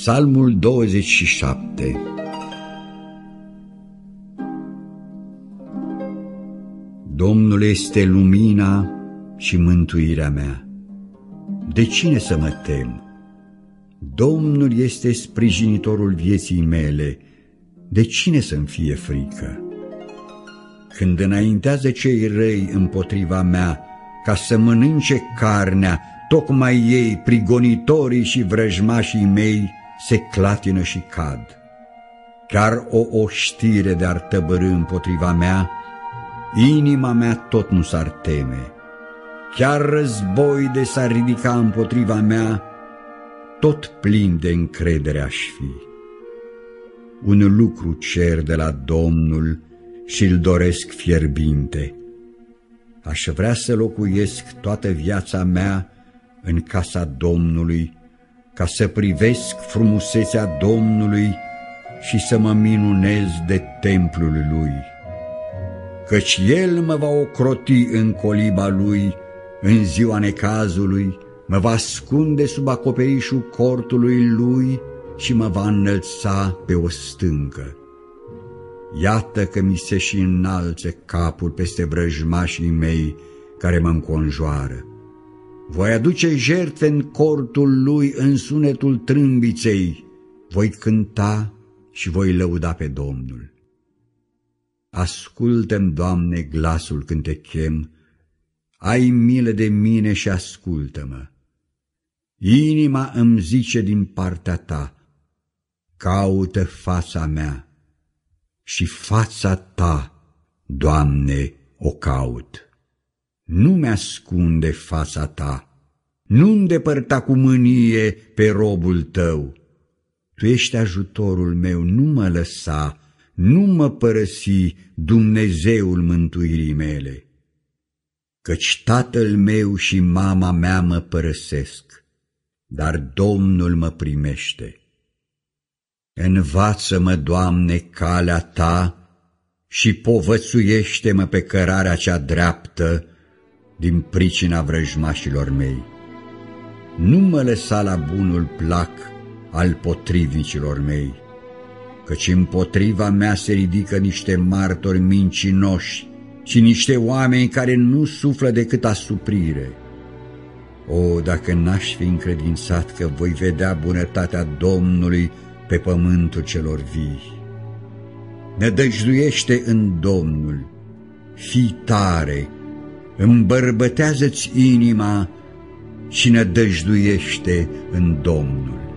Psalmul 27. Domnul este lumina și mântuirea mea. De cine să mă tem? Domnul este sprijinitorul vieții mele. De cine să-mi fie frică? Când înaintează cei răi împotriva mea ca să mănânce carnea, tocmai ei, prigonitorii și vrăjmașii mei, se clatină și cad. Chiar o oștire de-ar tăbărî împotriva mea, inima mea tot nu s-ar teme. Chiar război de s-ar ridica împotriva mea, tot plin de încredere aș fi. Un lucru cer de la Domnul și-l doresc fierbinte. Aș vrea să locuiesc toată viața mea în casa Domnului, ca să privesc frumusețea Domnului și să mă minunez de templul Lui. Căci El mă va ocroti în coliba Lui în ziua necazului, mă va ascunde sub acoperișul cortului Lui și mă va înălța pe o stâncă. Iată că mi se și înalță capul peste vrăjmașii mei care mă înconjoară. Voi aduce jertfe în cortul Lui în sunetul trâmbiței, voi cânta și voi lăuda pe Domnul. Ascultă-mi, Doamne, glasul când te chem, ai milă de mine și ascultă-mă. Inima îmi zice din partea Ta, caută fața mea și fața Ta, Doamne, o caut. Nu mi-ascunde fața Ta, nu îndepărta cu mânie pe robul Tău. Tu ești ajutorul meu, nu mă lăsa, nu mă părăsi, Dumnezeul mântuirii mele. Căci tatăl meu și mama mea mă părăsesc, dar Domnul mă primește. Învață-mă, Doamne, calea Ta și povățuiește-mă pe cărarea cea dreaptă din pricina vrăjmașilor mei. Nu mă lăsa la bunul plac al potrivnicilor mei, căci împotriva mea se ridică niște martori mincinoși și niște oameni care nu suflă decât asuprire. O, dacă n-aș fi încredințat că voi vedea bunătatea Domnului pe pământul celor vii. Nădăjduiește în Domnul, fii tare, îmbărbătează-ți inima și nădăjduiește în Domnul.